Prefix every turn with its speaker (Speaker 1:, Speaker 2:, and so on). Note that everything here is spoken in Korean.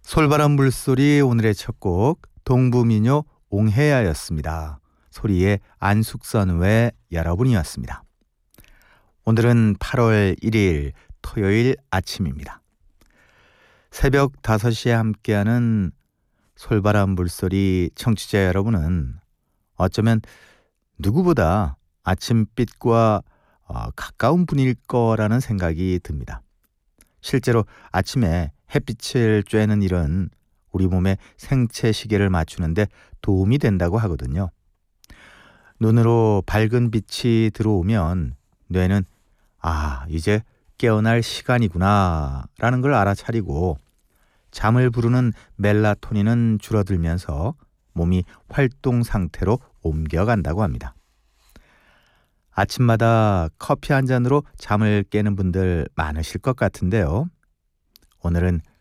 Speaker 1: 솔바람 물소리 오늘의 첫 곡 동부민요 옹해야였습니다. 소리의 안숙선 외 여러분이었습니다. 오늘은 8월 1일 토요일 아침입니다. 새벽 5시에 함께하는 솔바람 물소리 청취자 여러분은 어쩌면 누구보다 아침빛과 가까운 분일 거라는 생각이 듭니다. 실제로 아침에 햇빛을 쬐는 일은 우리 몸의 생체 시계를 맞추는데 도움이 된다고 하거든요. 눈으로 밝은 빛이 들어오면 뇌는 이제 깨어날 시간이구나 라는 걸 알아차리고 잠을 부르는 멜라토닌은 줄어들면서 몸이 활동 상태로 옮겨간다고 합니다. 아침마다 커피 한 잔으로 잠을 깨는 분들 많으실 것 같은데요. 오늘은